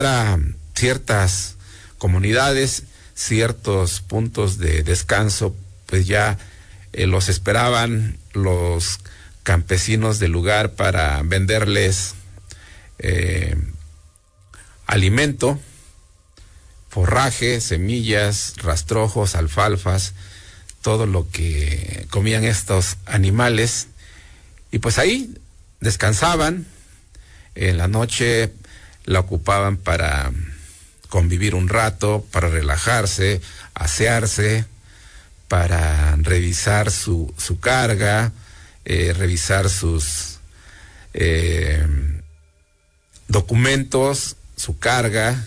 a ciertas comunidades, ciertos puntos de descanso, pues ya los esperaban los campesinos del lugar para venderles alimento, forraje, semillas, rastrojos, alfalfas, todo lo que comían estos animales, y pues ahí descansaban. En la noche la ocupaban para convivir un rato, para relajarse, asearse, para revisar su carga, revisar sus documentos, su carga,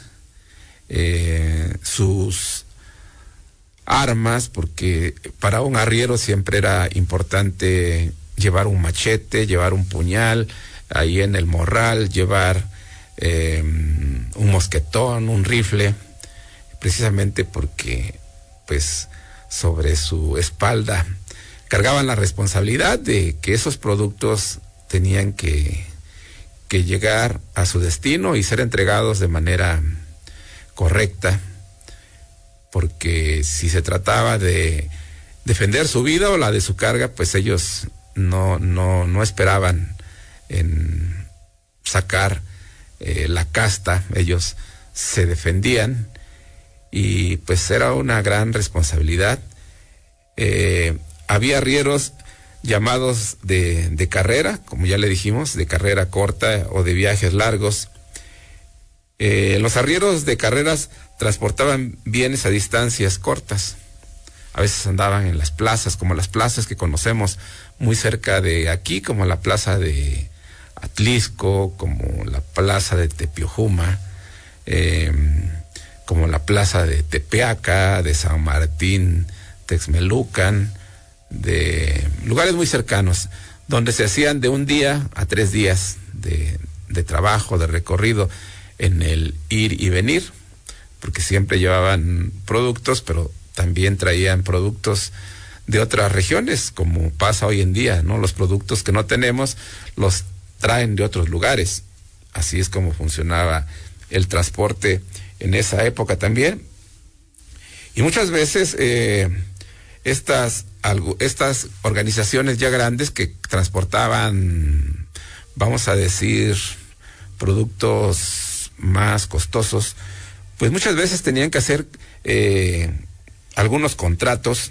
sus armas, porque para un arriero siempre era importante llevar un machete, llevar un puñal ahí en el morral, llevar un mosquetón, un rifle, precisamente porque pues sobre su espalda cargaban la responsabilidad de que esos productos tenían que llegar a su destino y ser entregados de manera correcta, porque si se trataba de defender su vida o la de su carga, pues ellos no esperaban en sacar la casta, ellos se defendían, y pues era una gran responsabilidad. Había arrieros llamados de carrera, como ya le dijimos, de carrera corta o de viajes largos. Los arrieros de carreras transportaban bienes a distancias cortas. A veces andaban en las plazas, como las plazas que conocemos muy cerca de aquí, como la plaza de Atlisco, como la plaza de Tepiojuma, como la plaza de Tepeaca, de San Martín, Texmelucan, de lugares muy cercanos, donde se hacían de 1 día a 3 días de trabajo, de recorrido en el ir y venir, porque siempre llevaban productos, pero también traían productos de otras regiones, como pasa hoy en día, ¿no? Los productos que no tenemos los traen de otros lugares. Así es como funcionaba el transporte en esa época también. Y muchas veces estas organizaciones ya grandes que transportaban, vamos a decir, productos más costosos, pues muchas veces tenían que hacer algunos contratos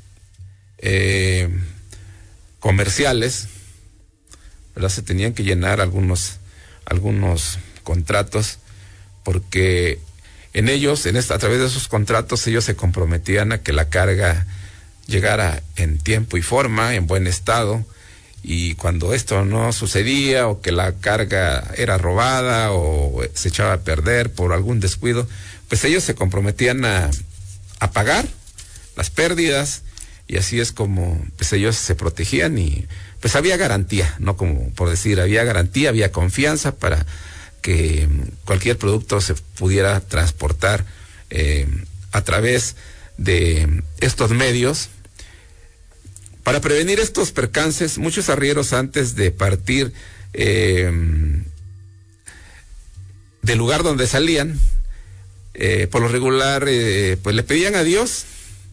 comerciales, ¿verdad? Se tenían que llenar algunos contratos, porque en ellos, a través de esos contratos, ellos se comprometían a que la carga llegara en tiempo y forma, en buen estado, y cuando esto no sucedía, o que la carga era robada o se echaba a perder por algún descuido, pues ellos se comprometían a pagar las pérdidas, y así es como pues ellos se protegían, y pues había garantía, no como por decir, había garantía, había confianza para que cualquier producto se pudiera transportar a través de estos medios. Para prevenir estos percances, muchos arrieros, antes de partir del lugar donde salían, por lo regular pues le pedían a Dios.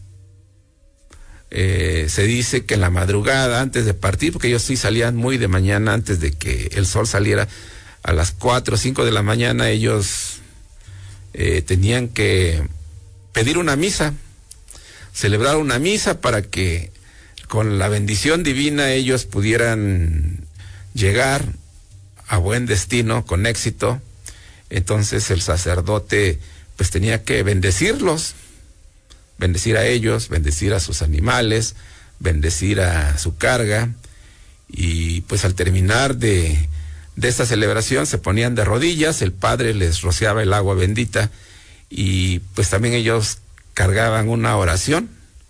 Se dice que en la madrugada, antes de partir, porque ellos sí salían muy de mañana, antes de que el sol saliera, a las 4 o 5 de la mañana, ellos tenían que pedir una misa, celebrar una misa, para que con la bendición divina ellos pudieran llegar a buen destino con éxito. Entonces el sacerdote pues tenía que bendecirlos, bendecir a ellos, bendecir a sus animales, bendecir a su carga, y pues al terminar de esta celebración se ponían de rodillas, el padre les rociaba el agua bendita, y pues también ellos cargaban una oración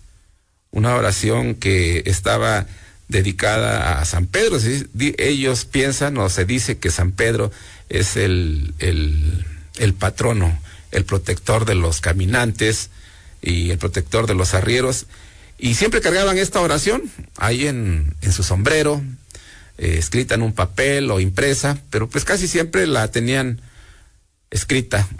que estaba dedicada a San Pedro. Ellos piensan, o se dice, que San Pedro es el patrono, el protector de los caminantes y el protector de los arrieros, y siempre cargaban esta oración ahí en su sombrero, escrita en un papel o impresa, pero pues casi siempre la tenían escrita